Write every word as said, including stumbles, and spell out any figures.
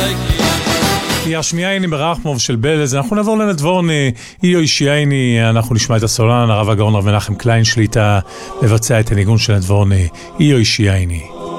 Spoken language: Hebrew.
ישמיעיני ברחמוב של בלז. אנחנו נעבור לנדבורן איו אישייני, אנחנו נשמע את הסולן הרב הגאון רב מנחם קליין שליטה מבצע את הניגון של נדבורן איו אישייני.